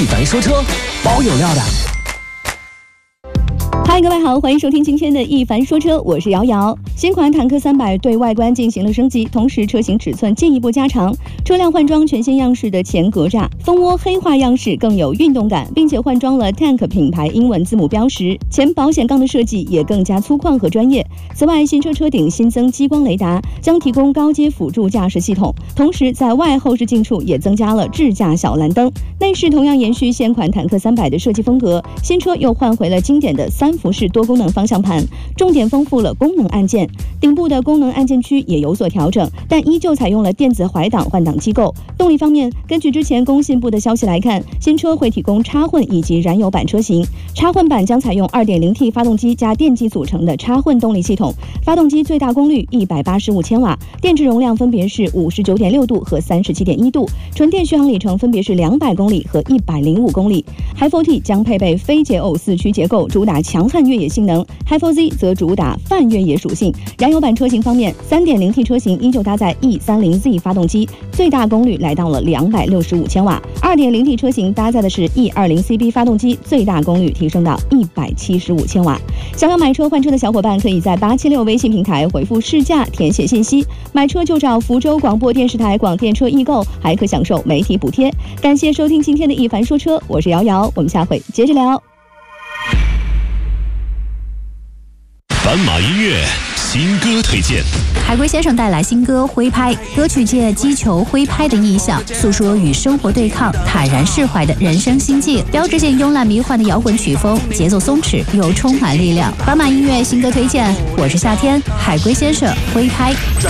一凡说车，包有料的。 嗨，各位好，欢迎收听今天的一凡说车，我是瑶瑶。新款坦克300对外观进行了升级，同时车型尺寸进一步加长，车辆换装全新样式的前格栅，蜂窝黑化样式更有运动感，并且换装了 Tank 品牌英文字母标识，前保险杠的设计也更加粗犷和专业。此外，新车车顶新增激光雷达，将提供高阶辅助驾驶系统，同时在外后视镜处也增加了智驾小蓝灯。内饰同样延续现款坦克300的设计风格，新车又换回了经典的3辐式多功能方向盘，重点丰富了功能按键，顶部的功能按键区也有所调整，但依旧采用了电子怀档换挡机构。动力方面，根据之前工信部的消息来看，新车会提供插混以及燃油版车型。插混版将采用 2.0T 发动机加电机组成的插混动力系统，发动机最大功率185千瓦，电池容量分别是 59.6 度和 37.1 度，纯电续航里程分别是200公里和105公里。Hi4T 将配备非解耦4驱结构，主打强悍越野性能， Hi4Z 则主打泛越野属性。燃油版车型方面， 3.0T 车型依旧搭载 E30Z 发动机，最大功率来到了265千瓦， 2.0T 车型搭载的是 E20CB 发动机，最大功率提升到175千瓦。想要买车换车的小伙伴，可以在876微信平台回复试驾填写信息，买车就找福州广播电视台广电车易购，还可享受媒体补贴。感谢收听今天的一凡说车，我是瑶瑶，我们下回接着聊。 斑马音乐新歌推荐。 海龟先生带来新歌《挥拍》，歌曲借击球挥拍的意象，诉说与生活对抗、坦然释怀的人生心境。标志性慵懒迷幻的摇滚曲风，节奏松弛又充满力量。斑马音乐新歌推荐，我是夏天，海龟先生《挥拍》。